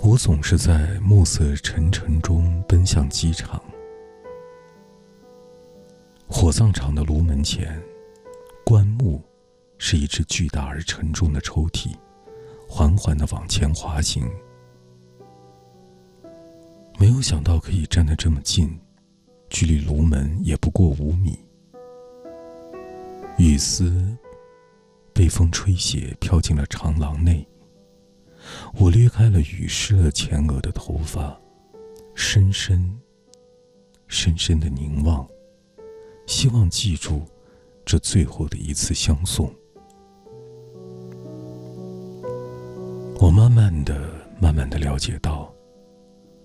我总是在暮色沉沉中奔向机场。火葬场的炉门前，棺木是一只巨大而沉重的抽屉，缓缓地往前滑行。没有想到可以站得这么近，距离炉门也不过5米。雨丝被风吹斜，飘进了长廊内。我掠开了雨湿了前额的头发，深深地凝望，希望记住这最后的一次相送。我慢慢地了解到，